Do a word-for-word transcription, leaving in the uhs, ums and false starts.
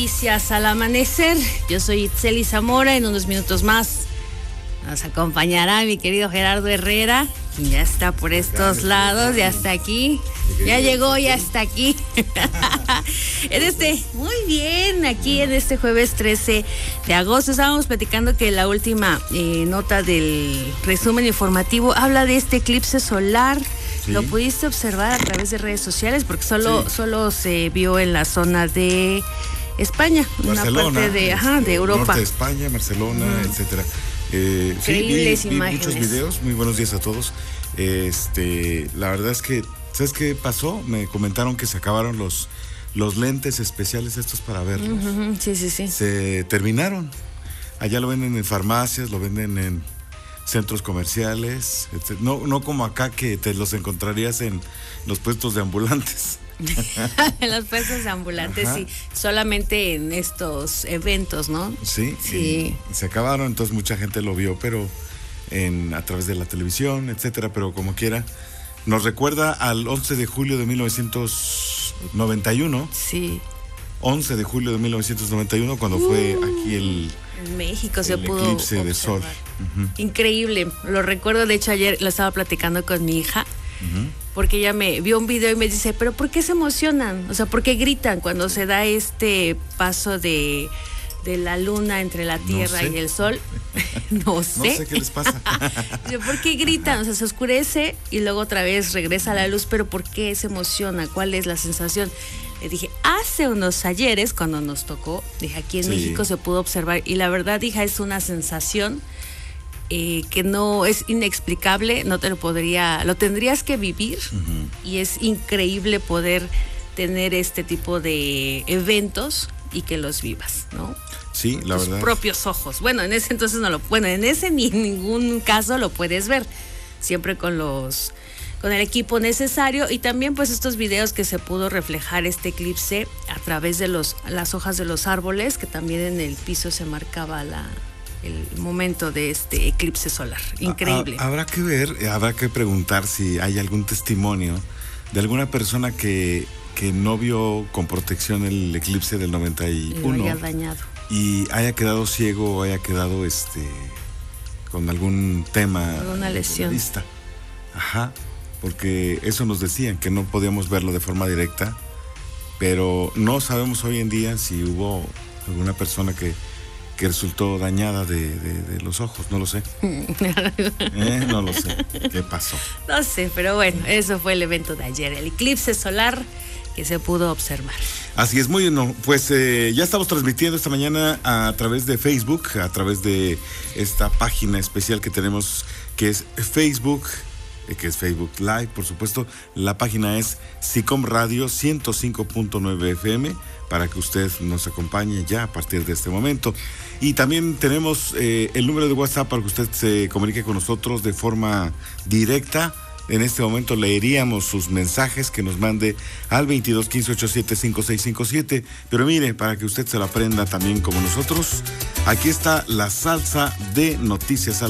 Noticias al Amanecer. Yo soy Itzeli Zamora. En unos minutos más nos acompañará mi querido Gerardo Herrera, quien ya está por estos lados, ya está aquí, ya llegó, ya está aquí. En este, muy bien, aquí en este jueves trece de agosto estábamos platicando que la última eh, nota del resumen informativo habla de este eclipse solar. Sí. Lo pudiste observar a través de redes sociales porque solo, sí. solo se vio en la zona de España, Barcelona, una parte de, ajá, de Europa. Norte de España, Barcelona, uh-huh. etcétera. Eh, Increíbles sí, vi, vi imágenes. muchos videos. Muy buenos días a todos. Este, la verdad es que, ¿sabes qué pasó? Me comentaron que se acabaron los, los lentes especiales estos para verlos. Uh-huh. Sí, sí, sí. Se terminaron. Allá lo venden en farmacias, lo venden en centros comerciales, etcétera. No, no como acá que te los encontrarías en los puestos de ambulantes. En los puestos de ambulantes, Ajá. sí, solamente en estos eventos, ¿no? Sí, sí. Y se acabaron, entonces mucha gente lo vio, pero en a través de la televisión, etcétera, pero como quiera, nos recuerda al once de julio de mil novecientos noventa y uno. Sí. once de julio de mil novecientos noventa y uno, cuando uh, fue aquí el en México se el pudo eclipse observar. de sol. Uh-huh. Increíble, lo recuerdo, de hecho ayer lo estaba platicando con mi hija. Uh-huh. Porque ella me vio un video y me dice, pero ¿por qué se emocionan? O sea, ¿por qué gritan cuando se da este paso de, de la luna entre la Tierra no y el Sol? No sé. No sé qué les pasa. ¿Por qué gritan? O sea, se oscurece y luego otra vez regresa la luz, pero ¿por qué se emociona? ¿Cuál es la sensación? Le dije, hace unos ayeres, cuando nos tocó, dije, aquí en sí. México se pudo observar. Y la verdad, hija, es una sensación Eh, que no es inexplicable, no te lo podría, lo tendrías que vivir. Uh-huh. Y es increíble poder tener este tipo de eventos y que los vivas, ¿no? Sí, la tus verdad. propios ojos. Bueno, en ese entonces no lo, bueno, en ese ni en ningún caso lo puedes ver, siempre con los, con el equipo necesario y también pues estos videos que se pudo reflejar este eclipse a través de los, las hojas de los árboles, que también en el piso se marcaba la el momento de este eclipse solar. Increíble. Habrá que ver, habrá que preguntar si hay algún testimonio de alguna persona que, que no vio con protección el eclipse del noventa y uno. Y lo haya dañado. Y haya quedado ciego o haya quedado este con algún tema. Una lesión. De vista. Ajá. Porque eso nos decían, que no podíamos verlo de forma directa. Pero no sabemos hoy en día si hubo alguna persona que que resultó dañada de, de, de los ojos, no lo sé. eh, no lo sé. ¿Qué pasó? No sé, pero bueno, eso fue el evento de ayer, el eclipse solar que se pudo observar. Así es, muy bien. Pues eh, ya estamos transmitiendo esta mañana a través de Facebook, a través de esta página especial que tenemos, que es Facebook, eh, que es Facebook Live, por supuesto. La página es SICOM Radio ciento cinco punto nueve F M, para que usted nos acompañe ya a partir de este momento. Y también tenemos eh, el número de WhatsApp para que usted se comunique con nosotros de forma directa. En este momento leeríamos sus mensajes que nos mande al veintidós quince ochenta y siete cincuenta y seis cincuenta y siete. Pero mire, para que usted se lo aprenda también como nosotros, aquí está la salsa de Noticias al